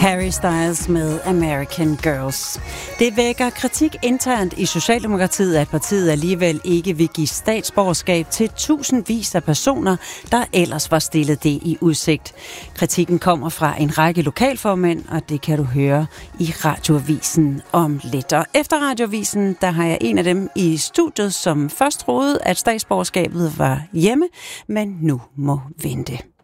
Harry Styles med American Girls. Det vækker kritik internt i Socialdemokratiet, at partiet alligevel ikke vil give statsborgerskab til tusindvis af personer, der ellers var stillet det i udsigt. Kritikken kommer fra en række lokalformænd, og det kan du høre i Radioavisen om lidt. Og efter Radioavisen, der har jeg en af dem i studiet, som først troede, at statsborgerskabet var hjemme, men nu må vente.